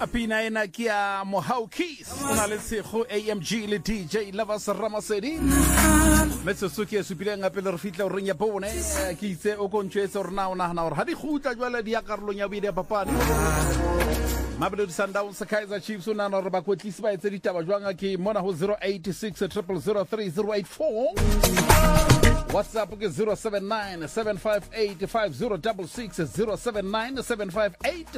Apina ena kia Mohau Keys una le tshego AMG le DJ Lovers Ramasedi Metsosuki supile nga pele re fitla o renya bone ke itse o kontshetse re na ona hana hore ha di khutla jwale di ya karolong ya bile papadi Mamelodi Sundowns Kaizer Chiefs una no re ba kotlisi ba etse ditaba jwanga ke mona ho 086 0003084 WhatsApp ke 079 758 5066 079 758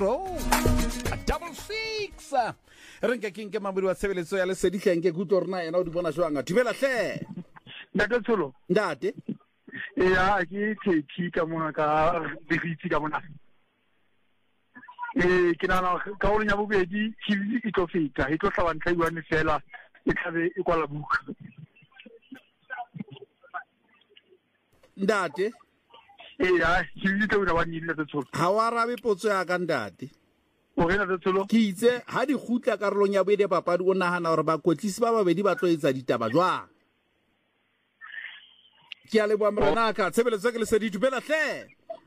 5066 re nke ke mamodi wa tshebeletso ya lesedi hlenge kutlo rena yena o di bona jwanga dumela hle Ndate Tsholo ndate ya ke tsheki ka mona ka digitsi ka mona ke nana ka o nya bobedi tshili e tlo feta e tlo hlaba ntla iwane fela e tlabe e kwala buka ndate ya tshili tlo una bani Ndate Tsholo ha wa rabe potso ya ka ndate o rena Ndate Tsholo ke itse ha di khutla karolong ya bobedi papadi o nahana hore ba kotlisi ba babedi ba tlo etsa ditaba jwang ke a le boamrana ka tshebeletso ke le se di dumela hle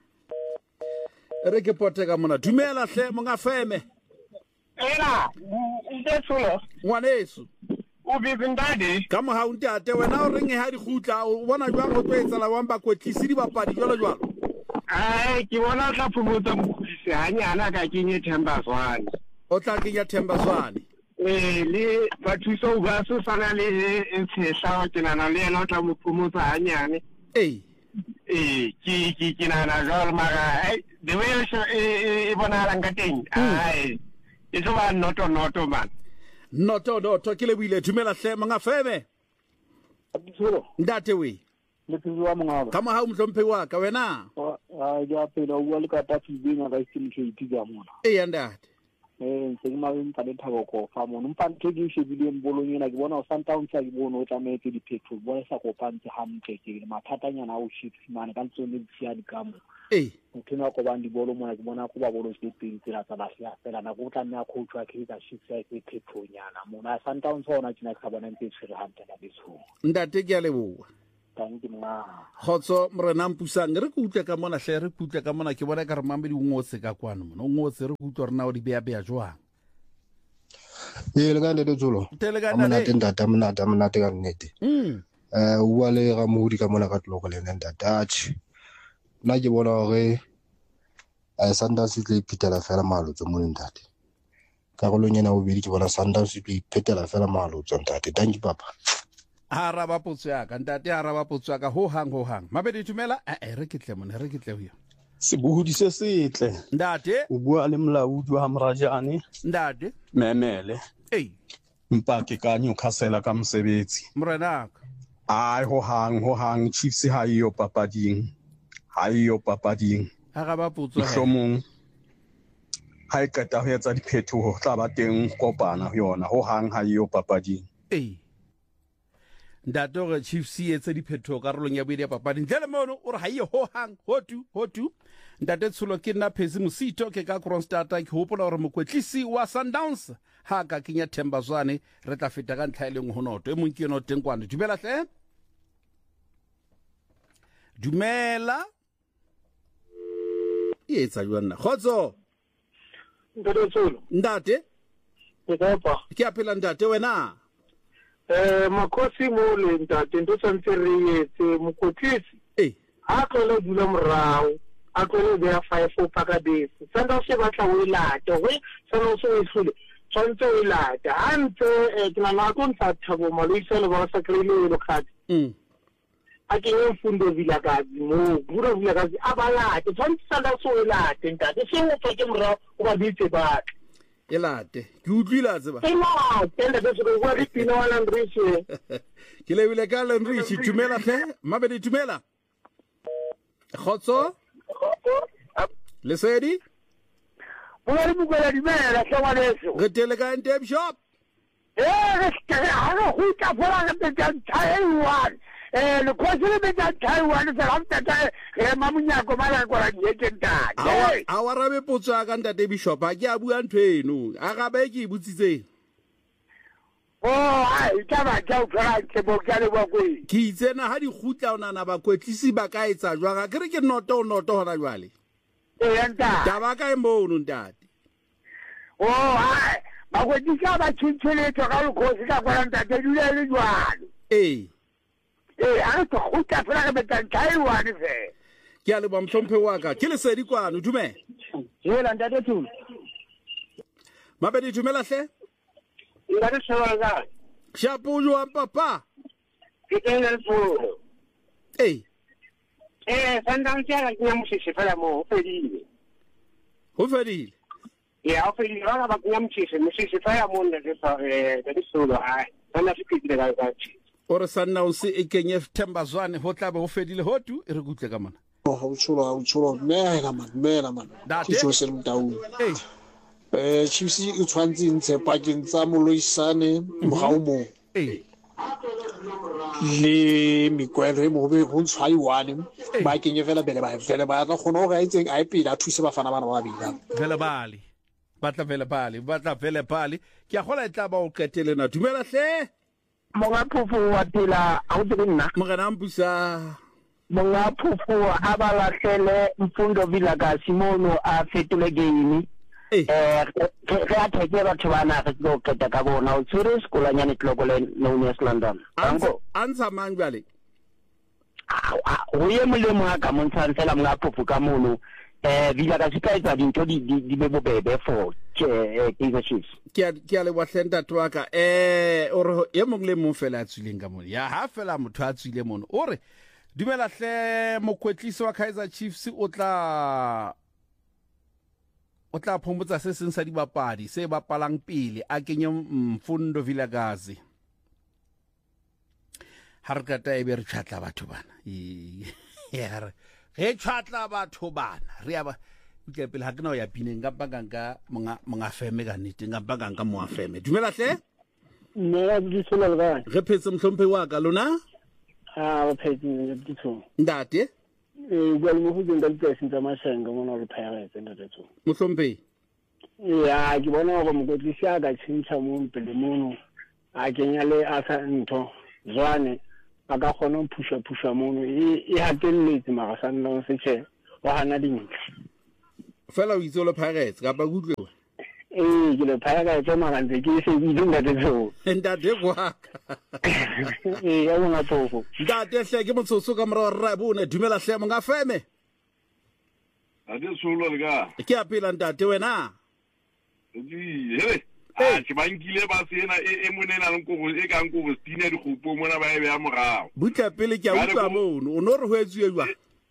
re ke poteka mona dumela hle monga feme Ela, Ndate Tsholo. ngwaneso O bibindadi. ka moha o ntate wena o reng ha di khutla o bona jwang go tloetsa la wamba kotlisi di bapadi jwalo jwalo Ke bona tla phomotsa mokhutlisi hanyana ka kenye Thembazwane. o tla kenya Thembazwane Le bathuso ba so sana le tshehla ke nana le yena o tla mo phomotsa hanyane. ke nana jwalo mara the way e bona ranga teng. E tlo ba noto man. noto ke le buile dumela hle monga feme Tsholo ndate we le tsholo mongaba ka moha o mhlomphe wa ka wena ja pela o le ka tafi binga ka sim ke itiga mona ya ndate se ke mabeng ka le thabo ko fa mona mpa ntse ke shebile mbolonyena ke bona o Sundowns a ke bona o tlametse di petrol bona sa kopantse hampe ke mathatanyana a o shitsimane ka tsone di tsia di kamo motho go bang di bolo mona ke bona go ba bolo se peng tsela tsa bahla fela na go tla nna coach wa Kaizer Chiefs ya ke petrol nyana mona Sundowns ona tsena ka bona ntse tshire hante la ditso ndate ke a leboa tanki mna khotso mrena mpusang re ke utlwa ka mona hle re kutlwa ka mona ke bona ka re mamedi o ngotse ka kwano mona o ngotse re kutlwa rena o di bea jwang le ka Ndate Tsholo telegana le mna ka nnete o bua le ga mohudi ka mona ka tloko le nna Dutch nna ke bona hore Sundowns le iphetela fela malotso mo ntate ka go lonyena o bedi ke bona Sundowns le iphetela fela malotso ntate danki papa araba potso ya ka ntate araba potso ya ka ho hang mabedi dumela re ke tle mona re ke tle ho ya Sebohodi se setle ndate o bua le molaodi wa Hamrajane ndate memele mpa ke ka Newcastle ka mosebetsi mrena ho hang Chiefs ha iyo papading ha ba potso hlomong ha e qeta ho etsa diphethoho tla ba teng kopana yona ho hang ha iyo papading ndate gore Chiefs etse diphethoho karolong ya boedi ya papadi ntle le mono o re ha iyo ho hang hotu Ndate Tsholo ke nna Phezi Mosito ke ka Kronstadt ke hopola gore mokwetlisi wa Sundowns ha ka kenya Thembazwane re tla feta ka ntlha ileng ho noto e mong ke no teng kwana dumela hle dumela etsa jwana khotso Ndate Tsholo ndate ke apela ndate wena makhosi mo le ntate ntse tsantse re etse mokhotlisi ha tlola dula morao a tlola be ya 5 o paka bese sanda se batla o ilate we sona so ihlule tsantse o ilate ante ke na go ntsa thabo maloisele ba sa krele lo khati a ke mfundo vilakazi mo bura vilakazi abalate tsantse sanda so ilate ntate se o tsake morao o ba bitse ba elate ke utlwile tseba tenda be se go ri pina wala ndrishe ke lebile ka le ndrishi dumela hle mabedi dumela khotso lesedi bona le bukwela dimela tlwa leso re tele ka nteb shop re ska ha go tla fola le tsa Taiwan le khosele be tsa Taiwan se ramta ta mamunyako mala kwa yeke ntate a wa rabe potso ya ka ntate Bishop a ke a bua nthweno a gabe ke ibutsitseng ai taba tsa o fela ke bo ka le bwa kwe ke itsena ha di khutla o nana ba kwetlisi ba ka etsa jwang a ke noto hona jwale ntate taba ka e mono ntate oh hayi bakwetisa ba tshintsheleto ka lokhosi ka kwa ntate dula le jwalo a to khutla fela ka betantla one fe ke a le ba mhlomphe wa ka ke le sedi kwano dumela yela ntate Thula mabedi dumela hle nka re sheba ka shapo jo papa ke teng po Sundowns ya ke motšhitši fela mo ho fedile ya o fedile ba ba ke motšhitši fela mo nne le solo ai sana se ke dira ka ore Sundowns e kenye Thembazwane ho tla be ho fedile hotu e re kutle ka mona ha o tshola mela man date ke se mtaung Chiefs e tshwantse ntse pakeng tsa Moloisane mogao mo le mikwelo e mo be ho ntshwa iwane ba kenye fela bele ba fela ba tla khona ho ga itseng a ipela a thuse bafana bana ba bila vele bali batla vele bali ke a gola e tla ba o qetele na dumela hle monga phofo wa tela a o tsena mogana mpusa monga phofo a ba lahlele Mfundo Vilakazi mono a fetole game re a theke batho bana re tlo keta ka bona o tsere sekolanyane tlokole no West London ansa mang bale o ye molemo ka montsha fela mga phofo ka mono Vilakazi ka etsa dintho di be bobebe for Kaizer Chiefs ke a le wahlenta twaka ore ye mong le mong fela a tswileng ka mona ya ha fela motho a tswile mona ore dumela hle mokwetlisi wa Kaizer Chiefs o tla phomotsa se seng sa dibapadi se bapalang pele a kenye Mfundo Vilakazi ha re kata e be re tšhatla batho bana re tšhatla batho bana re aba ke pele ha ke na ya pineng ka pakanka monga feme ka nnete ka pakanka mo feme dumela hle nna di tshola le ba re phetse mhlompe wa ka lona ba phetse di tsho ndate bua le mo go ding ka ditse tsa masenga mona le phayetse ndate tsho mhlompe ya ke bona go mokotlisi a ka tshintsa mo pele mono a kenya le a sa ntho Zwane a ka kgona go phusha mono e hatelletse maga sa nna se che wa hana dintle fela o itse le phayetse ka ba gutlwe ke le phayetse maga ntse ke se di ndate tsho ndate kwa ya bona tsofo ndate hle ke motsotso ka mora ra bone dumela hle mo nga feme ade solo le ka ke apela ndate wena hele ke bankile ba sena e monena le nkogo e ka nkogo stina di kgopo mona ba e be ya morao butla pele ke a utlwa mono o no re ho etsuwe jwa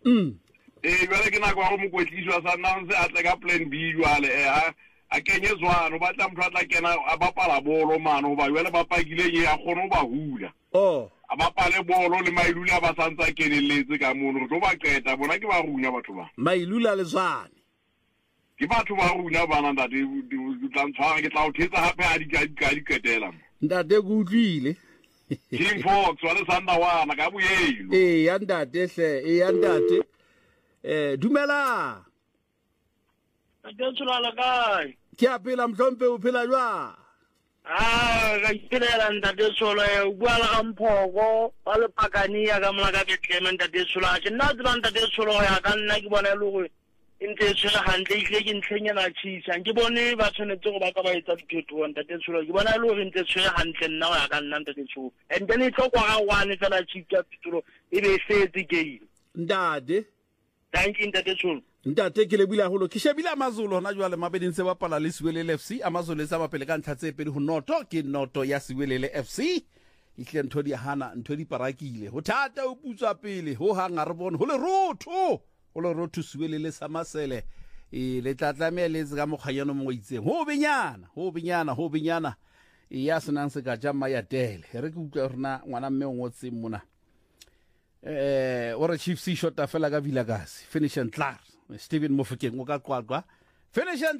bale ke nako go mokwetlisi wa Sundowns a tla ka plan B jwale a kenye Zwane ba tla motho a tla kena a bapala bolo mano ba jwale ba pakile ye a kgona ba hula a bapale bolo le Mailula ba santsa keneletse ka mono re tlo ba qeta bona ke ba runya batho ba Mailula le Zwane ke batho ba runya bana ndate tla ntshwara ke tla o thetsa hape a di ketela ndate go utlwile King Fox wa le Sandawana ka boyelo ya ndate hle ya ndate dumela tshola la kai ke apela mhlompe o phela jwa ga ipelela ntate tshola e bua la Mphoko ba le pakani ya ka mona ka Bethlehem ntate tshola ke nna tsela ntate tshola ya ka nna ke bona le go inte tshola hantle ile ke ntlhenya na tshisa ke bone ba tshwanetse go ba ka ba etsa diphetho ntate tshola ke bona le go inte tshola hantle nna ya ka nna ntate tshola and then e tlokwa ga one fela tshika pitolo e be setse game ndade thank you ntate tshola ntate ke le bula holo ke shebile amazulu hona jwale mabeding se bapala le Siwelele FC amazulu e sa bapele ka ntlha tse pedi ho noto ke noto ya Siwelele FC ihle ntho di hana ntho di parakile ho thata o putswa pele ho hanga re bone ho le rotho Siwelele sa masele le tlatlamela le ka mokganyano mo itseng ho benyana ya senang se ka jama ya tele re ke utlwa rena ngwana mme o ngotse mona ore Chiefs shota fela ka Vilakazi finish and clear Steven Mofokeng o ka qwaqwa finish and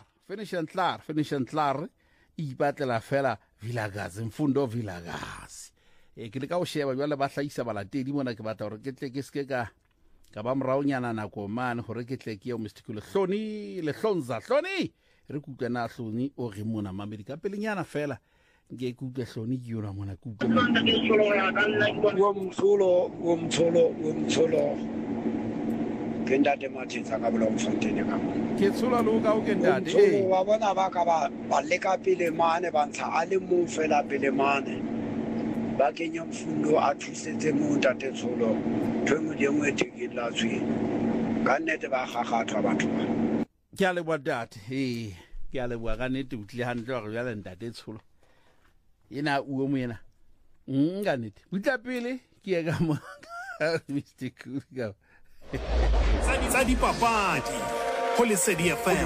clear e batlela fela Vilakazi Mfundo Vilakazi ke le ka o sheba jwale ba hlaisa balatedi mona ke batla hore ke tle ke ske ka ba moraonyana nako mane hore ke tle ke yo Mysticule Hloni le Hlonza Hloni re kutlwa na Hloni o re mona mamedi ka pelenyana fela ke kutlwa Hloni ke yona mona kutlwa wo mtsholo ke ke ntate Mathetsa ka Bloemfontein ka mo ke tshola lo ka o ke ntate wa bona ba ka ba leka pele mane ba ntsha a le mong fela pele mane ba kenya mfundo a thusetse mo ntate Tsholo thwe di engwe tekeng la tswe ka nnete ba gagathwa batho ba ke a le bua date ke a le bua ka nnete o tle hantle go jala ntate Tsholo ina uo mo yena nga nnete butla pele ke ya ka mo Mr. Cool go Tsa dipapadi go Lesedi FM.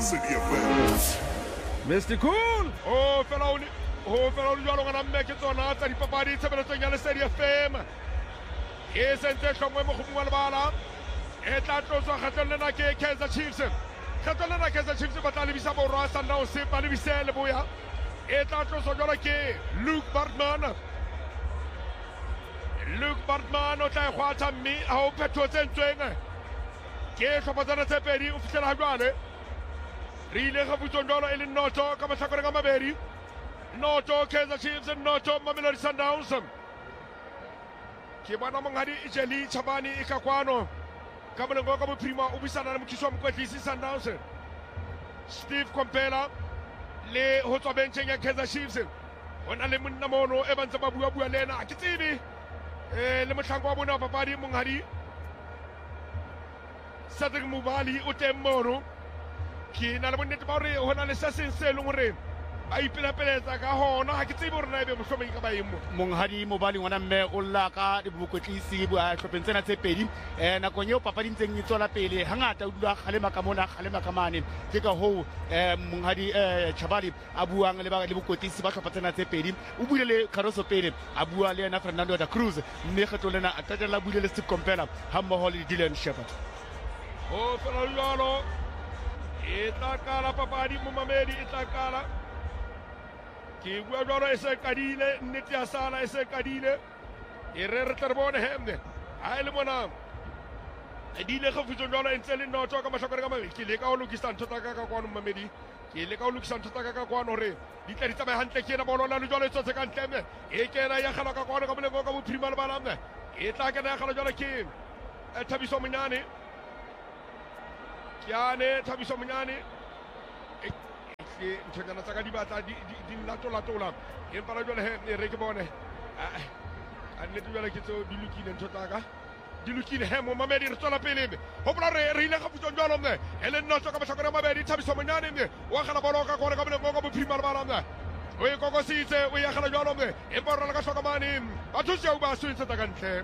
Mr. Cool o fela o jalo ngana mme ke tsona tsa dipapadi tshebeletsong ya Lesedi FM e sentse hlongwe mo go bua le bala e tla tloswa kgatlheng ke Kaizer Chiefs kgatlheng Kaizer Chiefs ba tla lebisa borwa Sundowns ba lebisele boya e tla tloswa jalo ke Luke Bartman o tla khwatha mme a o phethotse ntsweng ke tlhopatsana tse pedi o fitlela jwale re ile ga butsong jalo e le noto ka mahlakore ka mabedi noto Kaizer Chiefs noto Mamelodi Sundowns ke bona monghadi Ijeli Chabani e ka kwano ka molengo ka bophirima o buisana le mothusi wa mokwetlisi Sundowns Steve Kompela le ho tswa bencheng ya Kaizer Chiefs hona le monna mono e bantse ba bua le ena ke tsebe le motlhanko wa bona wa papadi monghadi Cedric Mubali o teng mono ke na le bonnete ba hore hona le se seng se leng hore ba ipeletsa ka hona ha ke tsebe hore na ebe mohlomong ka baemo monghadi Mobali ngwana mme o lla ka bokwetlisi ba hlopheng tsena tse pedi nakong eo papadi ntseng e tswela pele hangata o dula kgalema ka mona kgalema ka mane ke ka ho monghadi Chabali a buang le bokwetlisi ba hlopha tsena tse pedi o buile le Caroso pele a bua le yena Fernando da Cruz mme kgetlo lena a tatela buile le Steve Kompela ha mmoho le Dylan Shepherd o fela jalo e tla kala papadi mo Mamedi e tla kala ke bua jalo e se kadile nnete ya sala e se kadile e re tla bone hemne a ile mona e dile go futso jalo e ntse le noto ka mahlakore ka mabedi ke le ka o lokisa ntho tsa ka kwano Mamedi ke le ka o lokisa ntho tsa ka kwano re di tla di tsamaya hantle ke na bolo la le jalo e tsotse ka ntle e kena ya khala ka kwano ka molengo ka bophirima le balamne e tla kena ya khala jalo ke Thabiso Monyane Kiane Thabiso Monyane e ntshana tsa ka di batla di latola e mpara jole he re ke bone a nne di jole ke tso di lukile ntho tsa ka di lukile he mo Mamedi re tswela pele ho bola re ile ga futso jolo mme e le nno ka mahlakore Mamedi Thabiso Monyane mme wa gala bolo ka kore ka molengo ka bophirima le balamna o e kokositse o ya gala jolo mme e mpara ka hlokamane batho se o ba switse tsa ka ntle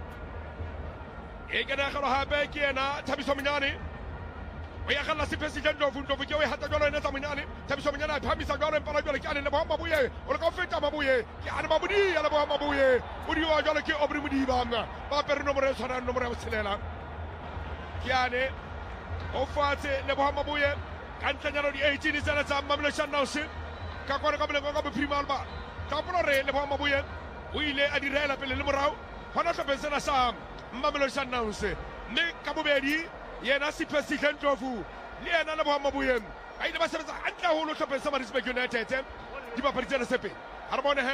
e kena galo hape ke ena Thabiso Monyane o ya gala President Ndlovu ke o hata jolo ena tsa Monyane Thabiso Monyane a phamisa jolo mpala jolo ke ane le Mabuye o le ka feta Mabuye ke ane Mabudi ya le Mabuye o di wa jolo ke Obri Modiba ba pere nomoro e tshwana nomoro ya botshelela ke ane o fatse le Mabuye ka ntlanyana di 18 tsena tsa Mamelodi Sundowns ka kore ka molengo ka bophirima ba tapolo re le Mabuye o ile a direla pele le morao hona tlhophetsena sa Mamelodi Sundowns mme ka bobedi yena President Ndlovu le yena le Mabuye a ile ba sebetsa hantle haholo tlhopheng sa Maritzburg United di papadi tsena sepe ha re bone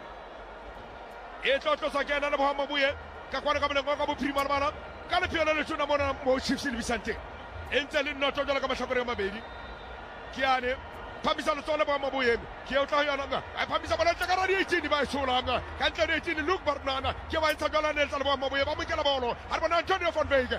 he e tlotlosa ke yena le Mabuye ka kwana ka molengo ka bophirima le bana ka lephelo le tshwana mona mo Chiefs le bisante e ntse le noto jalo ka mahlakore a mabedi ke ane phamisa le tsole ba Mabuye ke o tla yana nga a phamisa bona tsa ka ra di 18 ba tshola nga ka ntle di 18 Luke Bartman ke ba itsa jalo ne tsa le ba Mabuye ba mo kela bolo a bona Antonio van Wyk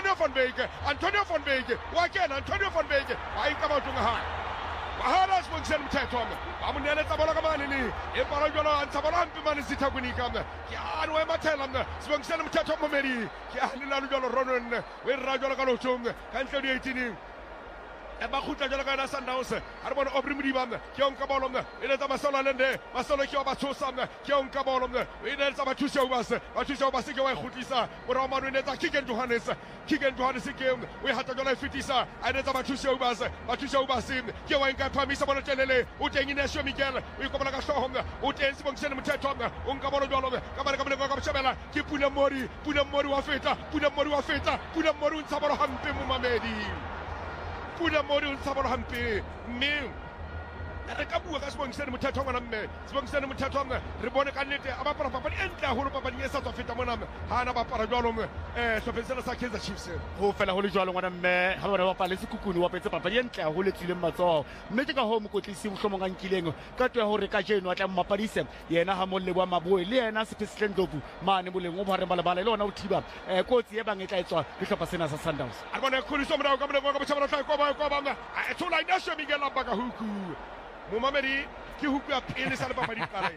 wa kena Antonio van Wyk a ka ba tunga ha wahala sponsor mthetho ba mo nele tsa bola ka mane ni e para jalo a tsa bola mpe mane sitha kunika nga ke a no e mathela nga sponsor mthetho Mamedi ke a le la jalo Ronon we ra jalo ka lo tsonga ka ntle di 18 e ba khutla jalo ka na Sundowns a re bona Obri Modiba ke on ka bolo e le tsa Masolo lende Masolo ke ba tshosa ke on ka bolo e le tsa bathusi o ba se ke wa khutlisa bora mano e le tsa Kigen Johannes ke o hata jalo e fitisa a le tsa bathusi o ba se ke wa nka phamisa bolo telele o teng Inesio Miguel o ikopela ka hloho o teng Sibongiseni Mthetho o nka bolo jalo ka ba le ka botshebela ke Pula Mori wa feta o ntsha bolo hampe mo Mamedi Pula Mori o ntsha bolo hampe mme re ka bua ka Sebongisane Mothatho ngwana mme Sebongisane Mothatho re bone ka nnete a bapala papadi e ntle haholo papading e sa tswa feta mona ha ana bapala jwalo hlopheng sena sa Kaizer Chiefs ho fela ho le jwalo ngwana mme ha bona bapala le sekukuni wa petse papadi e ntle haholo tswileng matsoho mme ke ka ho mokotlisi mohlomong a nkileng ka twa hore ka jeno a tla mmapadise yena ha Moleboa Maboe le yena Sephethile Ndlovu mane boleng o bhare balabala le ona o thiba kotsi e bang e tla etswa ke hlopha sena sa Sundowns a bona khuliso morao ka moleng wa ka botjhabela tla kwa ba a thola ina she Miguel Lambaka huku momamedi ke huku ya pele sa le papadi qala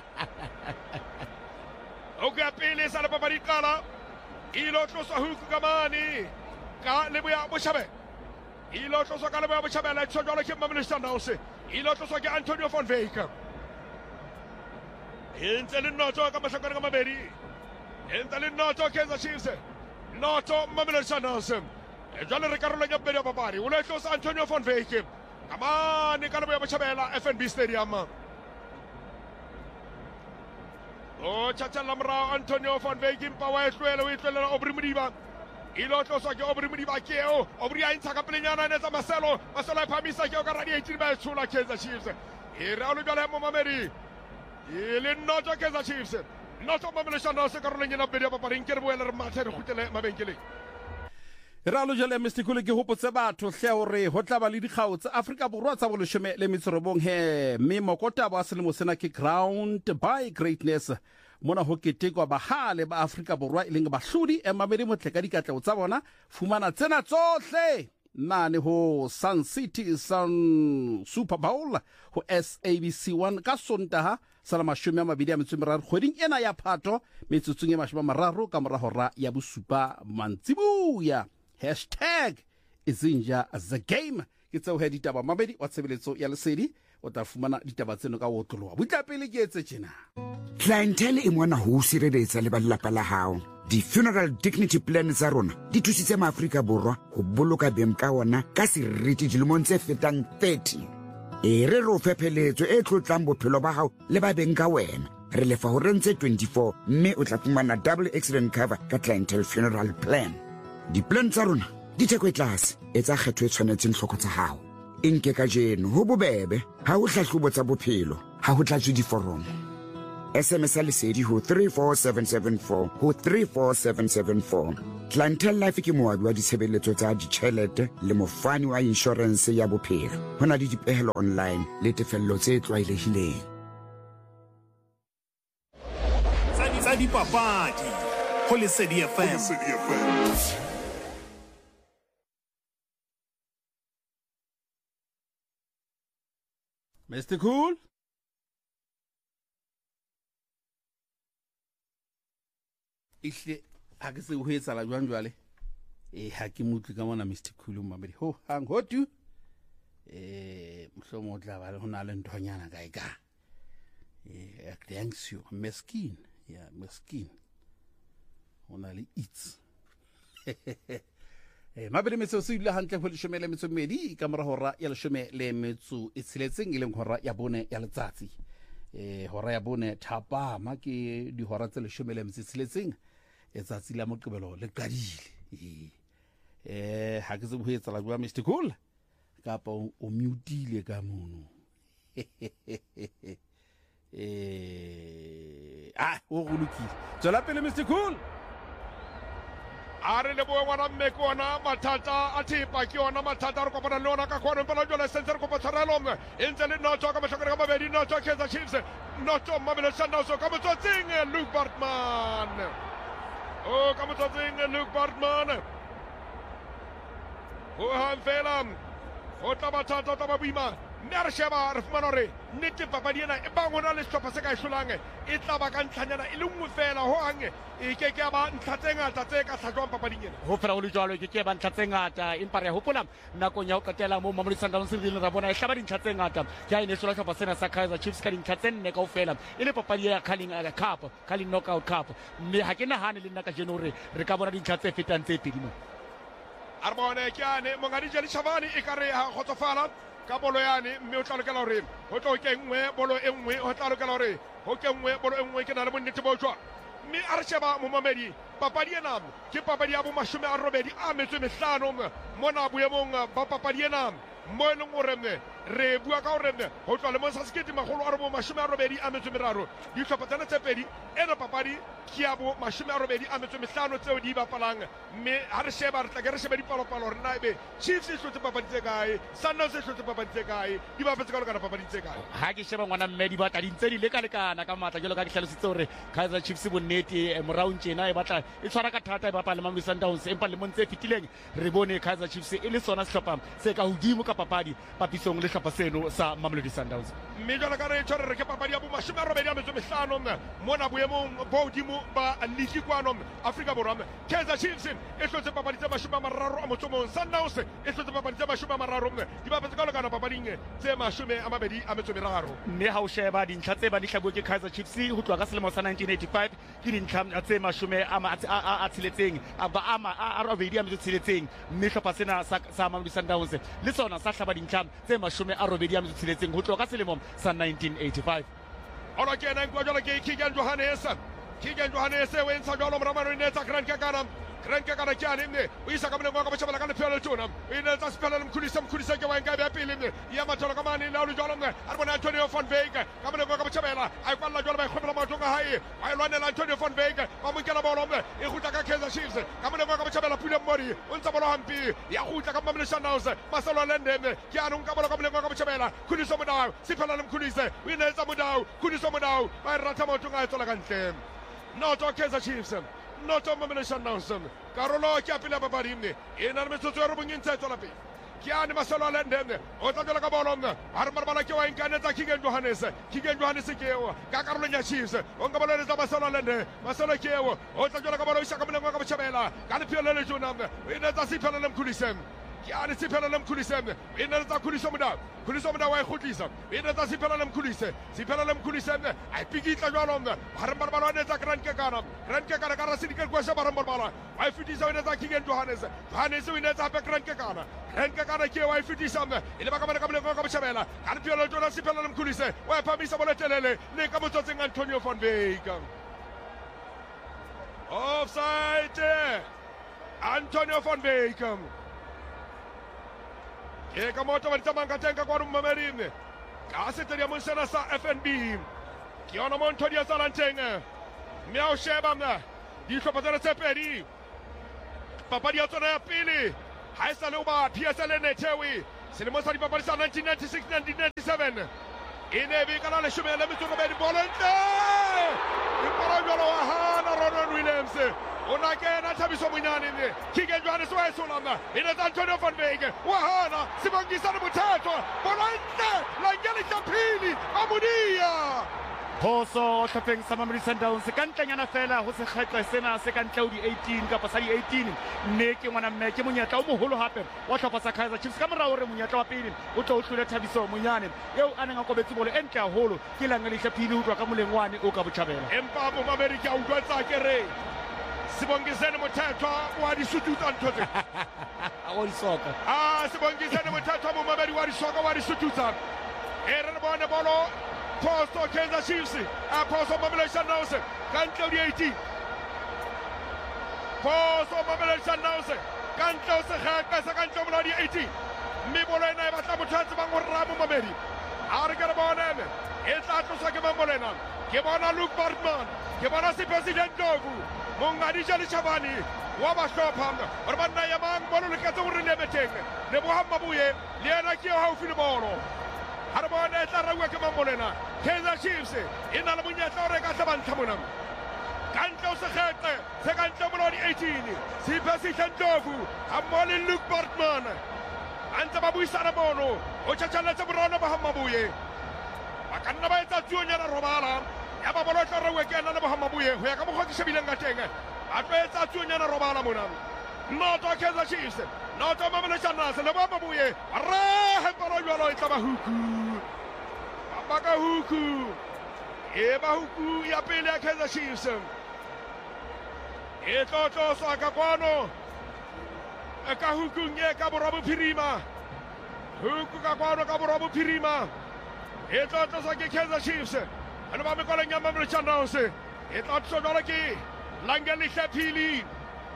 huku ya pele sa le papadi qala ilo tlosa huku ka mane ka Leboya Botjhabela ilo tlosa ka Leboya Botjhabela tsojalo ke Mamelodi Sundowns ilo tlosa ke Antonio van Wyk entse le notho ka mahlakore ka mabedi entse le notho Kaizer Chiefs notho Mamelodi Sundowns jwale re karolo ya bedi ya papadi o le tlosa Antonio van Wyk kamane ka Leboya Botjhabela FNB Stadium o tjhatjhella morao Antonio van Wyk mpa wa etlwele Aubrey Modiba ilo tloswa ke Aubrey Modiba ke o Aubrey a ntsha ka pelenyana ne tsa Marcelo a phamisa ke o ka radiating ba tshola Kaizer Chiefs e re a lo bjale Momamedi e le notho Kaizer Chiefs notho Mamelodi Sundowns ka roleng ya bedi ya papading ke re boele re mathe re khutlele mabenkeleng ra lo jale Mr Khule ke hopotse batho hle hore ho tla ba le dikgao tsa Afrika Borwa tsa boleshome le metsorobong he mme mokota ba selemo sena ke Ground by Greatness mona ho ketekwa bahale ba Afrika Borwa ileng bahlodi Mamedi Motle ka dikatlego tsa bona fumana tsena tsohle mane ho Sun City Sun Super Bowl ho SABC1 ka Sontaha sala 23 kgweding ena ya Phato metsotsong e 30 ka mora hora ya bosupa mantsibuya #izinja the game ke tseo he ditaba Mamedi wa tshebeletso ya lesedi o tla fumana ditaba tseno ka wotloloa butla pele ke etse tjena clientele e mona ho sireletsa le balapa la hao di-funeral dignity plan tsa rona di thusitse maAfrika Borwa ho boloka beng ka ona ka seriti dilemong tse fetang 30 e re ro fepheletso e tlotlang bophelo ba hao le ba beng ka wena re lefa ho rentse 24 mme o tla fumana double accident cover ka clientele funeral plan di-plan tsa rona di theko e tlase e tsa kgetho e tshwanetseng hloko tsa hao e nke ka jeno ho bobebe ha ho hlahlobo tsa bophelo ha ho tlatswe diforomo SMS lesedi ho 34774 ho 34774 Clientele Life ke moabi wa ditshebeletso tsa ditjhelete le mofani wa insurance ya bophelo hona le dipehelo online le tefello tse tlwaelehileng tsa dipapadi ho Lesedi FM Mr Cool ihle ha ke se ho etsa la jwang jwale ha ke mutli ka mona Mr Cool Mamedi ho hang ho tu mhlomo tla ba hona le nthonyana ka eka thanks you meskin ya meskin hona le it's Mabedi metso se ile hantle ho leshome le metso mmedi ka mora hora ya leshome le metso e tsheletseng ile hora ya bone ya letsatsi hora ya bone thapama ke di hora tse leshome le metso tsheletseng etsatsi la moqebelo le qadile ha ke se ho etsa la jwa Mr Cool kapa o mutile ka mono o go lokile tswela pele Mr Cool are le boe ngwana mme ke ona mathata a thipa ke ona mathata re kopana le ona ka khone pela jole sentse re kopa tshwarelong e ntse le notho ka mahlakore ka mabedi notho Kaizer Chiefs notho Mamelodi Sundowns ka motsotsing Luke Bartman ka motsotsing Luke Bartman ho hanfela ho tla mathata o tla ba boima mme re sheba re fumana hore nnete papadi ena e bang hona le sehlopha se ka hlolang e tla ba ka ntlhanyana e le nngwe fela ho hang e ke ke ba ntlha tse ngata tse ka hlajwang papading ena ho fela ho le jwalo ke ba ntlha tse ngata empa re hopola nakong ya ho qetela mo Mamelodi Sundowns re ra bona e hlaba dintlha tse ngata ke ha ine hlola sehlopha sena sa Kaizer Chiefs ka dintlha tse nne kaofela e le papadi ya Carling Cup Carling Knockout Cup mme ha ke nahane le nna ka jeno hore re ka bona dintlha tse fetang tse pedi mo arbone ke ane mongadi Jeli Shavani e ka re ha khotsofala ka bolo yane mme o tla lokela hore ho tlo ke nngwe bolo e nngwe o tla lokela hore ho ke nngwe bolo e nngwe ke na le bonnete bo jwa mme a re sheba Momamedi papadi ena ke papadi ya bo 85 a metso e mehlano mona boemong ba papadi ena mo e leng hore re bua ka gore go tloa lemong sa 1983 ditlhopha tsena tse pedi ena papadi ke ya bo 85 tseo di bapalang mme ha re sheba re tla ke re shebe dipalopalo re na ebe Chiefs e hlotse papadi tse kae Sundowns e hlotse papadi tse kae di bapetse ka lekana papadi tse kae ha ke sheba ngwana mme di batla dintse di lekalekana ka matla jalo ka ke hlalositse hore Kaizer Chiefs bonnete moraung tjena e batla e tshwara ka thata e bapala le Mamelodi Sundowns empa le montse fitileng re bone Kaizer Chiefs e le sona sehlopha se ka hodimo ka papadi papisong le hlopha seno sa Mamelodi Sundowns mme jalo ka re tshware re ke papadi ya bo 85 mona boemong bo hodimo ba ligi kwano Afrika Borwa Kaizer Chiefs e hlotse papadi tse 30 Sundowns e hlotse papadi tse 30 di bapetse ka lekana papading tse 23 mme ha o sheba dintlha tse ba di hlabuwe ke Kaizer Chiefs ho tloha ka selemo sa 1985 ke dintlha tse 10 a tsheletseng a robedi a metso tsheletseng mme hlopha sena sa Mamelodi Sundowns le tsona sa hlaba dintlha tse 10 a robedi a metso tsheletseng ho tloha ka selemo sa 1985 ola kena nkwa jalo ke Keegan Johannes o entsha jalo moramano e netsa Grant Kekana kyane mme o isa ka moneng wa ka botjhabela ka lephelo le tona o inetsa sephelo le mkhulisa ke wa nka be pele mme ya mathola ka mane la lo jalo mme a bona Antonio van Beek ka moneng wa ka botjhabela a kwalla jalo ba khopela matlong a hae a lwanela Antonio van Beek ba mo nkela bolo mme e gutla ka Kaizer Chiefs ka moneng wa ka botjhabela Pule Mori o ntsa bolo hampi ya gutla ka Mamelodi Sundowns Masalo Lendem ke a nka bolo ka moneng wa ka botjhabela Khuliso Modau sephelo le mkhulisa o inetsa Modau Khuliso Modau ba rata matlong a tsola ka ntle noto Kaizer Chiefs noto Mamelodi Sundowns karolo ke a pele papadi mme e na le metsotso ya robong e ntse e tswela pele ke ane Masalo Lendem o tla tswela ka bolo mme ha re marbala ke wa inkanetsa Keegan Johannes ke eo ka karolong ya Chiefs o nka bolo letsa Masalo Lendem Masalo ke eo o tla tswela ka bolo o isa ka moleng wa ka botjhabela ka lephelo le tona mme o inetsa sephelo le mkhulisa ke ane sephelo le mkhulisa mme o inetsa Khuliso Modau wa e khutlisa o inetsa sephelo le mkhulisa mme a ipikitla jwalo mme ha re marbala o inetsa Grant Kekana ka rasidike kwesa ba re marbala wa e fitisa o inetsa Keegan Johannes o inetsa hape Grant Kekana ke wa e fitisa mme e le ba ka mane ka moleng wa ka botjhabela ka lephelo le tona sephelo le mkhulisa wa e phamisa bolo telele le ka motsotseng Antonio van Beek offside Antonio van Beek e ka moto ba ditsamang ka teng ka kwa Mmamerine ka stadium sena sa FNB ke ona mo ntho di a tsalang teng mme a o sheba mna di hlopha tsena tse pedi papadi ya tsona ya pele ha e sa le ba PSL Nethewe selemo sa dipapadi sa 1996-1997 e ne be kana le shome le metso robedi bolente e para jalo wa hana Ronald Williams ona kena Thabiso Munyane mme Keegan Johannes wa esolana ina Antonio van Beek wahana sibangisa le mothetho bolente la ngeli tsaphili amudia Phoso hlopeng sa Mamelodi Sundowns ka ntlenyana fela ho se kgetlo sena se ka ntle ho di 18 kapa sa di 18 mme ke ngwana mme ke monyetla o moholo hape wa hlopha sa Kaizer Chiefs ka morao re monyetla wa pele o tlo o hlole Thabiso Munyane eo a neng a kobetse bolo entle haholo ke langeli hlaphile ho tloa ka molengwane o ka botjhabela empa bo America o utlwetsa ke re Sibongisene mothetho wa di sututsa ntho tse o di soka Sibongisene mothetho mo Mamelodi wa di soka wa di sututsa e re bone bolo posto Kaizer Chiefs a posto Mamelodi Sundowns kantle di 18 posto Mamelodi Sundowns kantle se khaka sa kantle mo di 18 mme bolo ena e batla mothatsi ba ngorra mo Mamelodi a re ke re bone e tla tlosa ke Mamolena ke bona Luke Bartman ke bona si president Dogu mongadi jale chabani wa ba hlopha re banna ya mang bolo le ka tse re lebeteng le bohamma buye le ena ke ha o file bolo ha re bona tla rawa ke Mamolena Kaizer Chiefs ina le monyetla o re ka tlabantla mona kantle o se khete se kantle mo di 18 si president Dogu a mole Luke Bartman antse ba buisana bolo o tshachaletse borona ba hamma buye ba kanna ba etsa tsuonyana robala ya ba bolo tla rewe ke nna le bohamma buye ho ya ka mogwa ke shebileng ka teng a tloetsa tsuonyana robala mona noto Kaizer Chiefs noto Mamelodi Sundowns le bohamma buye re he bolo jwalo e tla ba huku ba ka huku e ba huku ya pele ya Kaizer Chiefs e tlo sa ka kwano ka huku nge ka borabo phirima huku ka kwano ka borabo phirima e tlo sa ke Kaizer Chiefs ano ba me koleng ya Mamelodi Sundowns e tlo jwalo ke Langeli Hlaphili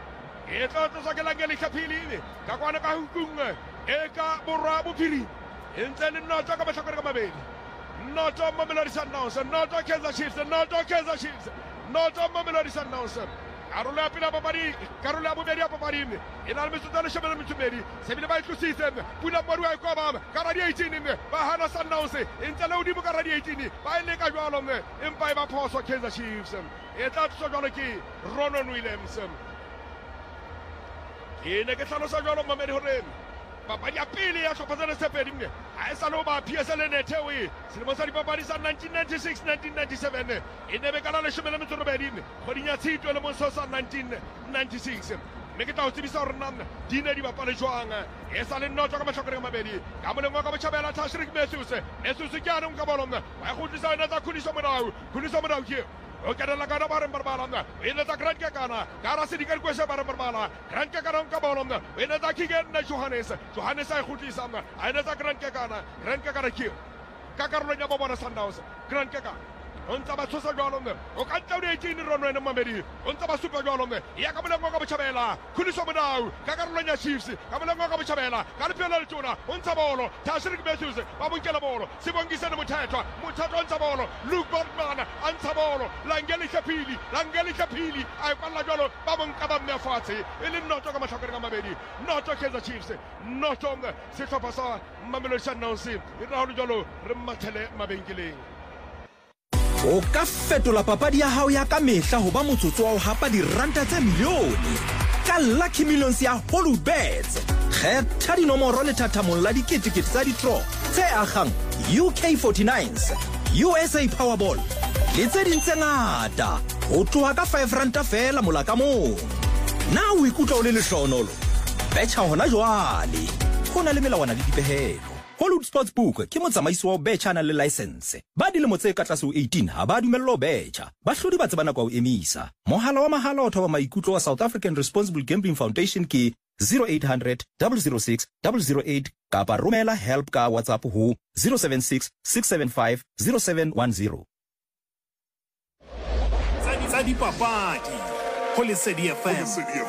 e tlo sa ke Langeli Hlaphili ka kwana ka hukung e ka borabo phiri ntse le noto ka mahlakore ka mabedi noto Mamelodi Sundowns noto Kaizer Chiefs noto Kaizer Chiefs noto Mamelodi Sundowns karolo ya pele ya papadi karolo ya bobedi ya papadi e na le metsotso a leshome le metso e medi sebile ba e tlositse pula mmadi wa e koba ka radi 18 ba hana Sundowns e ntse le hodimo ka radi 18 ba e leka jwalo empa e ba phoso Kaizer Chiefs e tla tswa jwalo ke Ronon Williams ke ne ke tlhalosa jwalo mamedi hore papadi ya pele ya hlopha tsena tse pedi ha e sa lo ba PSL Nethewe selemo sa dipapadi sa 1996-1997 e ne be ka la leshome le metso e robedi kgweding ya Tshitwe le monso sa 1996 mme ke tla o tsebisa hore nna di ne di bapale jwang e sa le noto ka mahlakoreng a mabedi ka moleng wa ka botjhabela Tashrik Matthews ke ane nka bolo wa e kgutlisa yona tsa Khuliso Modau ke o kenela kana ba reng barbala e le tsa Grant Kekana ka ra se di ka dikwese ba reng barbala Grant Kekana nka bolo e le tsa Kigen Johannes a e kgutlisa a e le tsa Grant Kekana ke ka karolong ya bona Sundowns Grant Kekana o ntsa ba tshosa jwalo o ka ntla o di 18 Ronwen Mamedi o ntsa ba supa jwalo ya ka moleng wa ka botjhabela Khuliso Modau ka karolong ya Chiefs ka moleng wa ka botjhabela ka lepelo le tona o ntsa bolo Tashrik Matthews ba bonkela bolo Sibongisane Mothetwa o ntsa bolo Luke Botman a ntsha bolo Langeli Kapili a kwalla jwalo ba monka ba mme fatshe e le noto ka mahlakore ka mabedi noto Kaizer Chiefs noto sehlopha sa Mamelodi Sundowns e ra ho jwalo re mathele mabenkeleng o ka fetola papadi ya hao ya ka mehla ho ba motsotso wa ho hapa diranta tse milione ka Lucky Millions ya Holubets kgetha dinomoro le thathamong la diketekete tsa di-draw tse agang UK49s USA Powerball le tse ding tse ngata ho tloha ka 5 ranta fela mola ka mong na o ikutlwa o le lehlohonolo betjha hona jwale ho na le melawana le dipehelo Hollywood Sportsbook ke motsamaisi wa betjha na le license ba dilemo tse ka tlase ho 18 ha ba dumellwa ho betjha bahlodi ba tsebana kwa ho emisa mohala wa mahala o thoba maikutlo wa South African Responsible Gambling Foundation ke 0800 006 008 kapa romela help ka WhatsApp ho 076 675 0710 tsa dipapadi ho Lesedi FM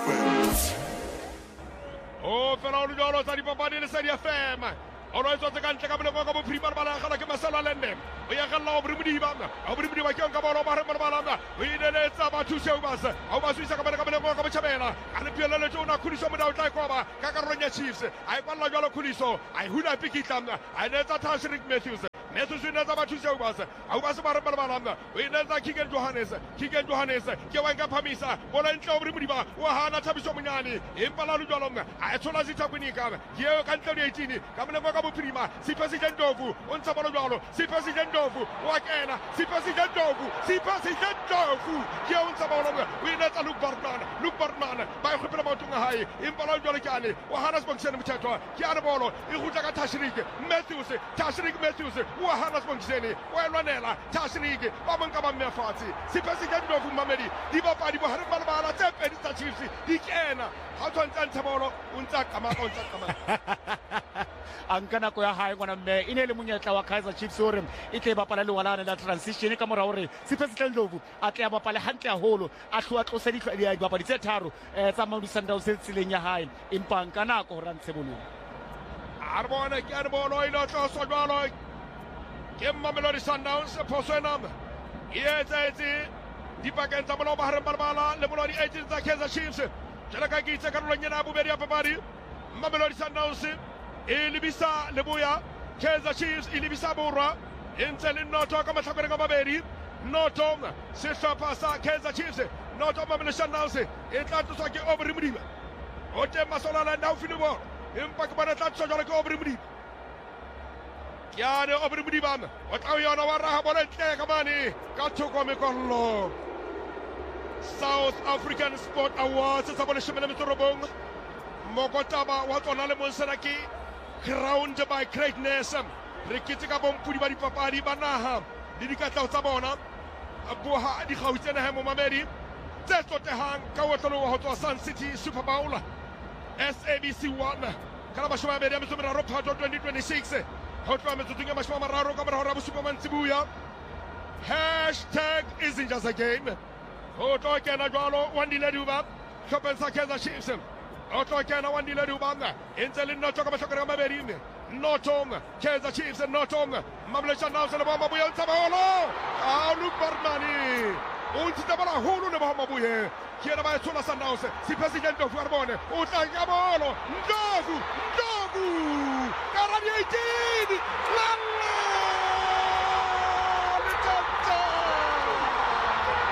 o fela o jalo tsa dipapadi Lesedi FM ono itse ka ntle ka bole go ka bophirima ba la gala ke Masela Lende o ya galla o brimudiba ke nka bolo ba re bala o ineletsa ba thuse o basa ba suisa ka bole go ka botjhabela ka le piela le tsona Khuliso Modau tla koba ka karolong ya Chiefs a e kwalla jwalo Khuliso a e hula pikitla a e netsa Tashrik Matthews o inetsa ba thuse o basa ba re bala o inetsa Kigen Johannes ke wa nka phamisa bola ntle o brimudiba o hana Thabiso Monyane empa la jwalo a e tshola Zithakunika ke o ka ntle le 18 ka mole go bophirima Sipasile Ndlovu o ntsa bolo jwalo Sipasile Ndlovu wa kena Sipasile Ndlovu ke o ntsa bolo o inetsa Luke Bartman ba e khopela maotonga hae empa la jwalo ke ane wa Hannes Bongisane Mothetwa ke ane bolo e gutla ka Tashrik Matthews wa Hannes Bongisane wa elwanela Tashrik ba monka ba mmefatsi Sipasile Ndlovu Mamedi di bapadi bo hare balabala tse pedi tsa Chiefs di kena ha tshwantsa ntsha bolo o ntsa kama anka nako ya hae ngwana mme e ne le monyetla wa Kaizer Chiefs hore e tle bapala le walana la transition ka mora hore Sipasile Ndlovu a tle bapala hantle haholo a hloa tlose di bapadi tse tharo tsa Mamelodi Sundowns se tsileng ya hae empa nka nako hore ntse bolong arbona ke a bolo ile tloso jwalo ke Mamelodi Sundowns phoswena e etse di pakeng tsa bolo ba hare balabala le bolo di 18 tsa Kaizer Chiefs jela ka kitse karolong ya bobedi ya papadi Mamelodi Sundowns e lebisa leboya Kaizer Chiefs e lebisa borwa e ntse le noto ka mahlakoreng a mabedi noto sehlopha sa Kaizer Chiefs noto Mamelodi Sundowns e tla tswa ke Aubrey Modiba o teng Masela Lende haufi le bolo empa ke bona tla tswa jwale ke Aubrey Modiba ke ane Aubrey Modiba o tla yona wa raha bola ntle ka mane ka thoko mekollo South African Sport Awards sa bole shemela metorobong mokotaba wa tsona le monsena ke crowned by greatness re keteka bompudi ba dipapadi ba naha le dikatlaho tsa bona boha di gautsena ha mo Mamedi tse tlotehang ka wotlolo wa ho tswa Sun City Super Bowl SABC 1 kana bashwa ba ya metsomera Phato 2026 ho tloha metsotsong ya mashwa mararo ka mora hora bosupa mantsibuya #isn't just a game ho tlo kena jwalo Wandile Duba hlopheng sa Kaizer Chiefs o tlo kena Wandile Duba e ntse le nna tsoka mahlakore ka mabedi Notong, Kaizer Chiefs and Notong, Malaysia now se le ball mabuye Ntsabaholo. Luke Barmani. Untidabala hulu ne mabuye. Kiena ba tsula Sundowns. Si president of Warbone. Utangabolo. Ndogu. Karani 18.